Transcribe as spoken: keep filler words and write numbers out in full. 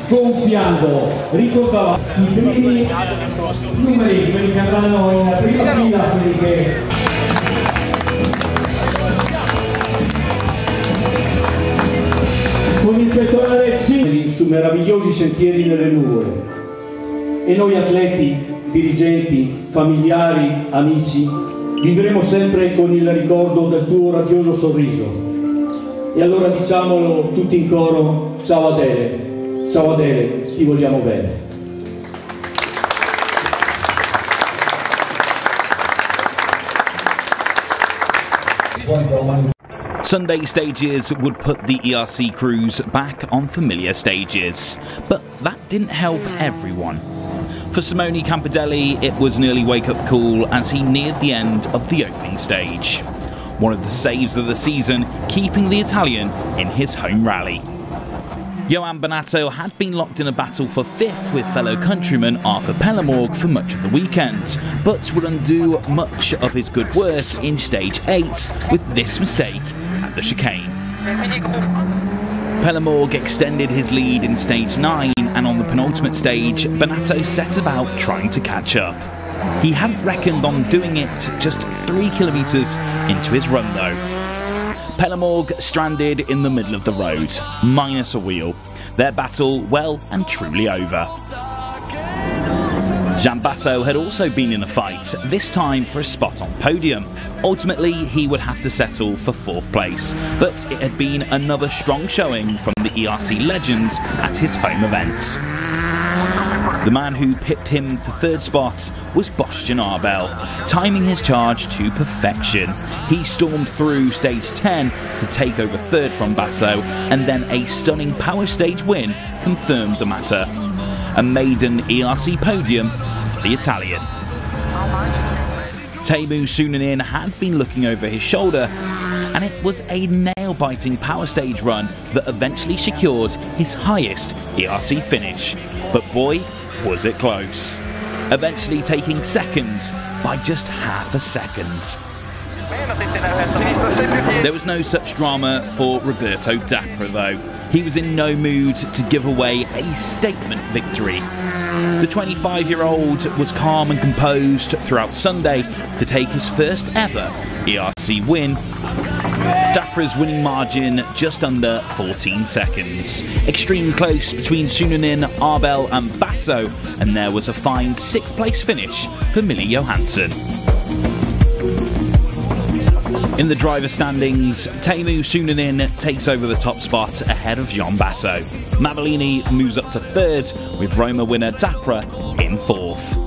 gonfiando. Ricordava i primi numeri, quelli che andranno in prima fila, quelli che con il pettorale su meravigliosi sentieri nelle nuvole. E noi atleti, dirigenti, familiari, amici, vivremo sempre con il ricordo del tuo radioso sorriso. E allora diciamolo tutti in coro: ciao Adele, ciao Adele, ti vogliamo bene. Sunday stages would put the E R C crews back on familiar stages, but that didn't help everyone. For Simone Campidelli, it was an early wake-up call as he neared the end of the opening stage. One of the saves of the season, keeping the Italian in his home rally. Johan Bonato had been locked in a battle for fifth with fellow countryman Arthur Pellemorg for much of the weekend, but would undo much of his good work in stage eight with this mistake at the chicane. Pellemorg extended his lead in stage nine, and on the penultimate stage, Bonato set about trying to catch up. He hadn't reckoned on doing it just three kilometres into his run though. Pellemorg stranded in the middle of the road, minus a wheel. Their battle well and truly over. Jean Basso had also been in a fight, this time for a spot on podium. Ultimately, he would have to settle for fourth place, but it had been another strong showing from the E R C legend at his home event. The man who pipped him to third spot was Bastien Arbel, timing his charge to perfection. He stormed through stage ten to take over third from Basso, and then a stunning power stage win confirmed the matter. A maiden E R C podium for the Italian. Teemu Sunanen had been looking over his shoulder, and it was a nail-biting power stage run that eventually secured his highest E R C finish. But boy, was it close. Eventually taking second by just half a second. There was no such drama for Roberto Dapra though. He was in no mood to give away a statement victory. The twenty-five-year-old was calm and composed throughout Sunday to take his first ever E R C win. Dapra's winning margin just under fourteen seconds. Extreme close between Sunanen, Arbel and Basso, and there was a fine sixth place finish for Millie Johansson. In the driver standings, Teemu Sunanen takes over the top spot ahead of Jean Basso. Mavellini moves up to third, with Roma winner Dapra in fourth.